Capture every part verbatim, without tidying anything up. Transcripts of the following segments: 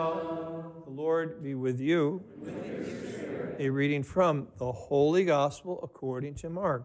The Lord be with you. A reading from the Holy Gospel according to Mark.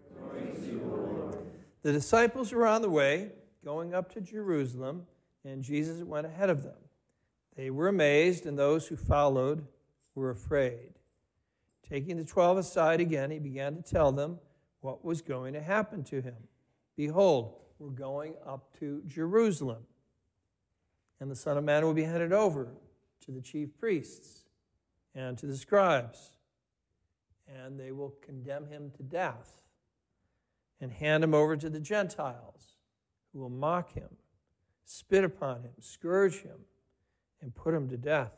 The disciples were on the way, going up to Jerusalem, and Jesus went ahead of them. They were amazed, and those who followed were afraid. Taking the twelve aside again, he began to tell them what was going to happen to him. Behold, we're going up to Jerusalem, and the Son of Man will be handed over to the chief priests and to the scribes, and they will condemn him to death and hand him over to the Gentiles, who will mock him, spit upon him, scourge him, and put him to death.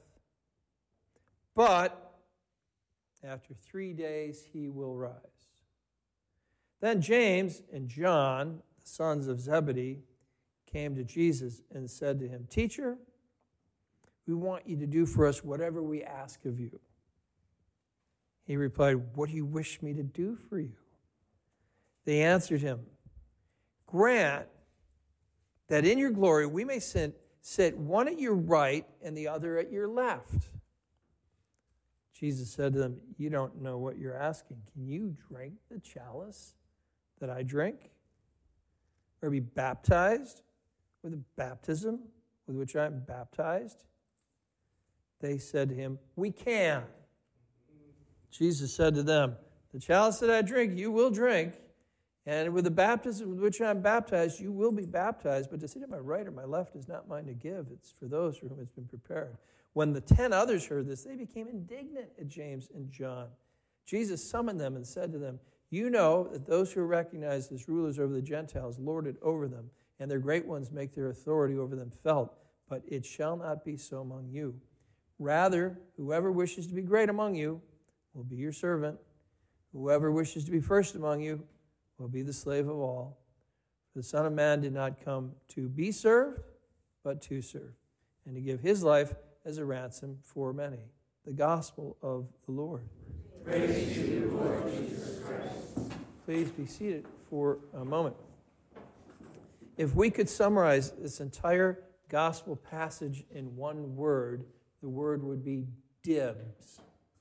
But after three days he will rise. Then James and John, the sons of Zebedee, came to Jesus and said to him, "Teacher, we want you to do for us whatever we ask of you." He replied, "What do you wish me to do for you?" They answered him, "Grant that in your glory we may sit, sit one at your right and the other at your left." Jesus said to them, "You don't know what you're asking. Can you drink the chalice that I drink, or be baptized with the baptism with which I am baptized?" They said to him, "We can." Jesus said to them, "The chalice that I drink, you will drink, and with the baptism with which I am baptized, you will be baptized. But to sit at my right or my left is not mine to give. It's for those for whom it's been prepared." When the ten others heard this, they became indignant at James and John. Jesus summoned them and said to them, "You know that those who are recognized as rulers over the Gentiles lord it over them, and their great ones make their authority over them felt. But it shall not be so among you. Rather, whoever wishes to be great among you will be your servant. Whoever wishes to be first among you will be the slave of all. For the Son of Man did not come to be served, but to serve, and to give his life as a ransom for many." The gospel of the Lord. Praise to you, Lord Jesus Christ. Please be seated for a moment. If we could summarize this entire gospel passage in one word, the word would be dibs.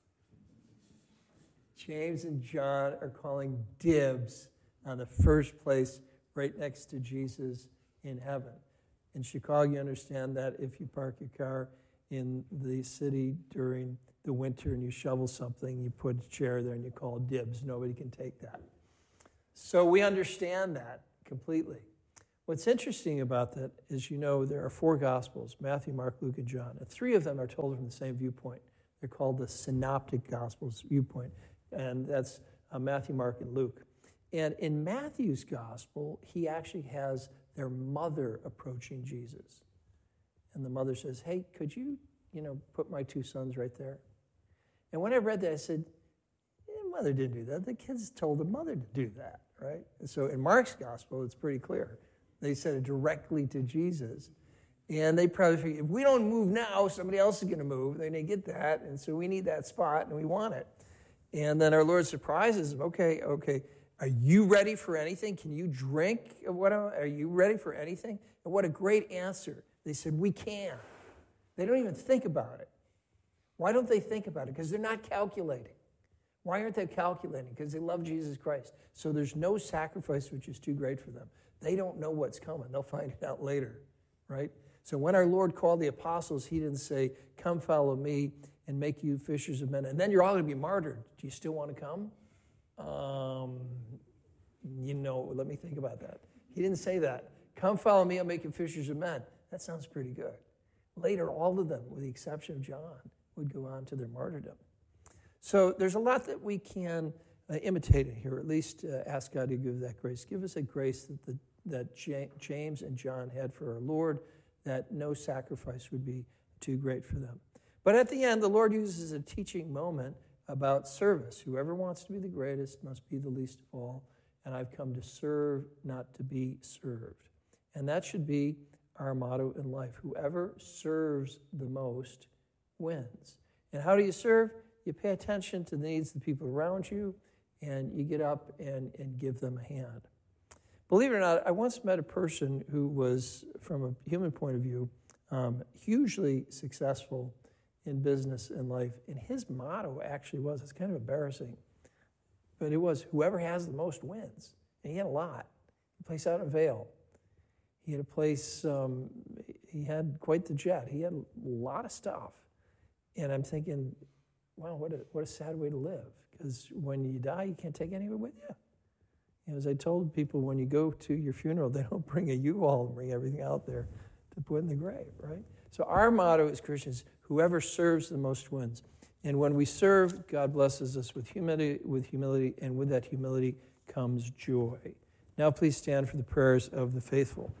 James and John are calling dibs on the first place right next to Jesus in heaven. In Chicago, you understand that if you park your car in the city during the winter and you shovel something, you put a chair there and you call dibs. Nobody can take that. So we understand that completely. What's interesting about that is, you know, there are four Gospels, Matthew, Mark, Luke, and John, and three of them are told from the same viewpoint. They're called the Synoptic Gospels viewpoint, and that's uh, Matthew, Mark, and Luke. And in Matthew's Gospel, he actually has their mother approaching Jesus. And the mother says, "Hey, could you, you know, put my two sons right there?" And when I read that, I said, yeah, mother didn't do that. The kids told the mother to do that, right? And so in Mark's Gospel, it's pretty clear. They said it directly to Jesus. And they probably figured, if we don't move now, somebody else is going to move. Then they get that, and so we need that spot, and we want it. And then our Lord surprises them. Okay, okay, are you ready for anything? Can you drink of what? I'm, are you ready for anything? And what a great answer. They said, "We can." They don't even think about it. Why don't they think about it? Because they're not calculating. Why aren't they calculating? Because they love Jesus Christ. So there's no sacrifice which is too great for them. They don't know what's coming. They'll find it out later, right? So when our Lord called the apostles, he didn't say, "Come follow me and make you fishers of men, and then you're all going to be martyred. Do you still want to come?" Um, you know, let me think about that. He didn't say that. "Come follow me, I'll make you fishers of men." That sounds pretty good. Later, all of them, with the exception of John, would go on to their martyrdom. So there's a lot that we can uh, imitate in here, or at least uh, ask God to give that grace. Give us a grace that, the, that J- James and John had for our Lord, that no sacrifice would be too great for them. But at the end, the Lord uses a teaching moment about service. Whoever wants to be the greatest must be the least of all, and I've come to serve, not to be served. And that should be our motto in life. Whoever serves the most wins. And how do you serve? You pay attention to the needs of the people around you, and you get up and, and give them a hand. Believe it or not, I once met a person who was, from a human point of view, um, hugely successful in business and life. And his motto actually was, it's kind of embarrassing, but it was, whoever has the most wins. And he had a lot. A place out in Vail. He had a place, um, he had quite the jet. He had a lot of stuff. And I'm thinking, wow, what a, what a sad way to live. Because when you die, you can't take any of it with you. You know, as I told people, when you go to your funeral, they don't bring a U-Haul and bring everything out there to put in the grave, right? So our motto as Christians, whoever serves the most wins. And when we serve, God blesses us with humility, with humility, and with that humility comes joy. Now please stand for the prayers of the faithful.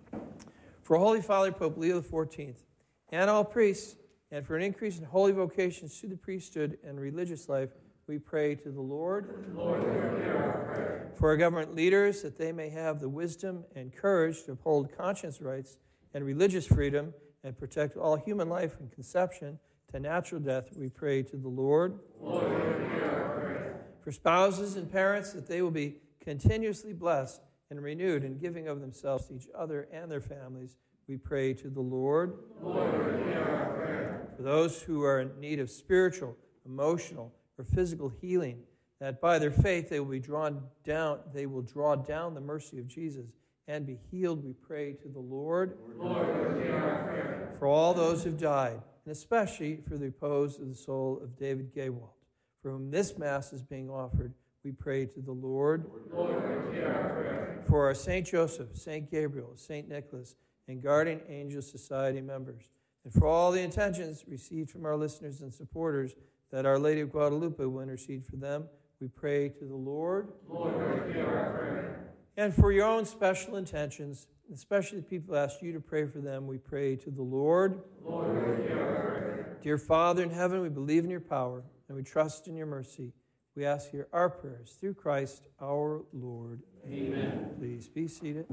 For Holy Father, Pope Leo the fourteenth, and all priests, and for an increase in holy vocations to the priesthood and religious life, we pray to the Lord. Lord, hear our prayer. For our government leaders, that they may have the wisdom and courage to uphold conscience rights and religious freedom and protect all human life from conception to natural death, we pray to the Lord. Lord, hear our prayer. For spouses and parents, that they will be continuously blessed and renewed in giving of themselves to each other and their families, we pray to the Lord. Lord, hear our prayer. For those who are in need of spiritual, emotional, or physical healing, that by their faith they will be drawn down, they will draw down the mercy of Jesus and be healed, we pray to the Lord. Lord, hear our prayer. For all those who've died, and especially for the repose of the soul of David Gaywalt, for whom this Mass is being offered, we pray to the Lord. Lord, hear our prayer. For our Saint Joseph, Saint Gabriel, Saint Nicholas, and Guardian Angel Society members, and for all the intentions received from our listeners and supporters, that Our Lady of Guadalupe will intercede for them, we pray to the Lord. Lord, hear our prayer. And for your own special intentions, especially the people who asked you to pray for them, we pray to the Lord. Lord, hear our prayer. Dear Father in heaven, we believe in your power, and we trust in your mercy. We ask here our prayers through Christ our Lord. Amen. Please be seated.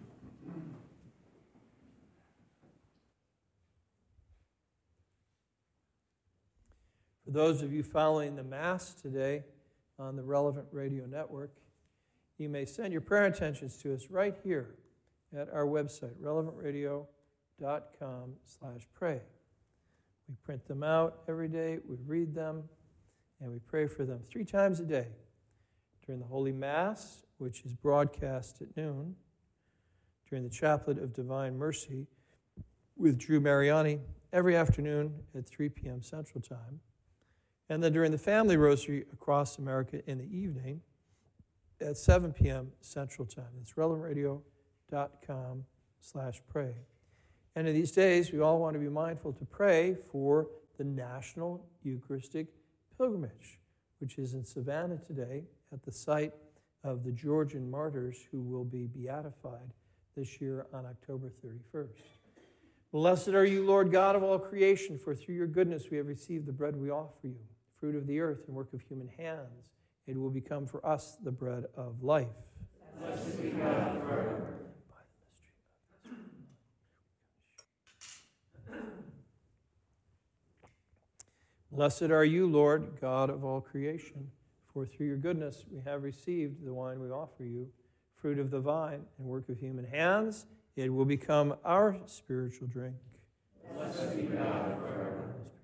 For those of you following the Mass today on the Relevant Radio Network, you may send your prayer intentions to us right here at our website, relevant radio dot com slash pray. We print them out every day, we read them, and we pray for them three times a day. During the Holy Mass, which is broadcast at noon, during the Chaplet of Divine Mercy with Drew Mariani every afternoon at three p.m. Central Time, and then during the Family Rosary across America in the evening at seven p.m. Central Time. That's relevant radio dot com slash pray. And in these days, we all want to be mindful to pray for the National Eucharistic Pilgrimage, which is in Savannah today at the site of the Georgian martyrs who will be beatified this year on October thirty-first. Blessed are you, Lord God of all creation, for through your goodness we have received the bread we offer you, fruit of the earth and work of human hands. It will become for us the bread of life. Blessed be God forever. Blessed are you, Lord, God of all creation, for through your goodness we have received the wine we offer you, fruit of the vine and work of human hands. It will become our spiritual drink. Blessed be God forever.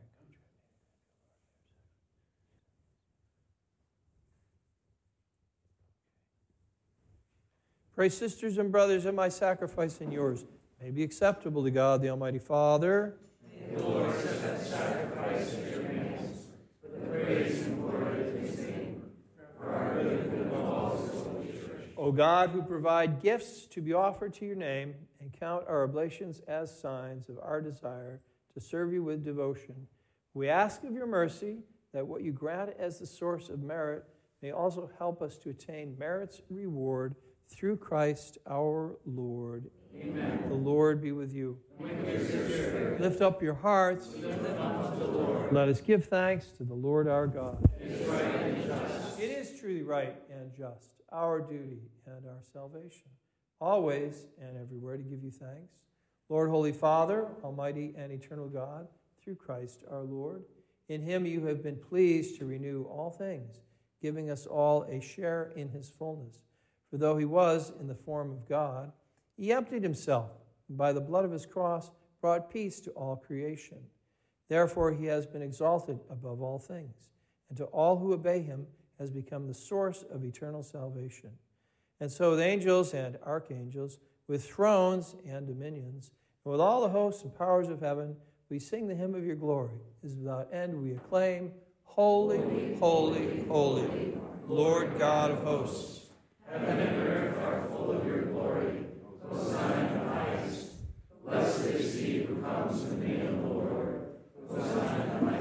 Pray, sisters and brothers, that my sacrifice and yours may be acceptable to God, the Almighty Father. May the Lord accept that sacrifice at your hands, for the praise and glory of his name, for our good and good of all his holy church. O God, who provide gifts to be offered to your name and count our oblations as signs of our desire to serve you with devotion, we ask of your mercy that what you grant as the source of merit may also help us to attain merit's reward through Christ our Lord. Amen. The Lord be with you. With your spirit. Lift up your hearts. Lift them up to the Lord. Let us give thanks to the Lord our God. It is right and just. It is truly right and just, our duty and our salvation, always and everywhere to give you thanks. Lord, Holy Father, Almighty and eternal God, through Christ our Lord, in him you have been pleased to renew all things, giving us all a share in his fullness. For though he was in the form of God, he emptied himself, and by the blood of his cross brought peace to all creation. Therefore he has been exalted above all things, and to all who obey him has become the source of eternal salvation. And so with angels and archangels, with thrones and dominions, and with all the hosts and powers of heaven, we sing the hymn of your glory. As without end we acclaim, Holy, holy, holy, Lord God of hosts. Heaven and earth are full of your glory. Hosanna in the highest. Blessed is he who comes in the name of the Lord. Hosanna in the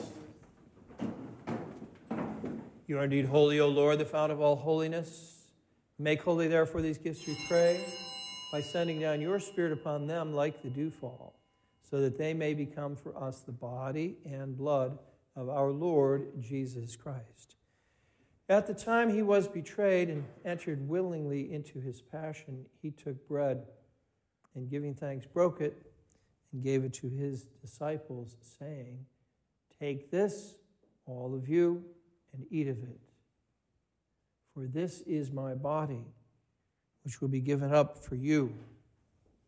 highest. You are indeed holy, O Lord, the fount of all holiness. Make holy, therefore, these gifts, we pray, by sending down your Spirit upon them like the dewfall, so that they may become for us the body and blood of our Lord Jesus Christ. At the time he was betrayed and entered willingly into his passion, he took bread and, giving thanks, broke it and gave it to his disciples, saying, Take this, all of you, and eat of it. For this is my body, which will be given up for you.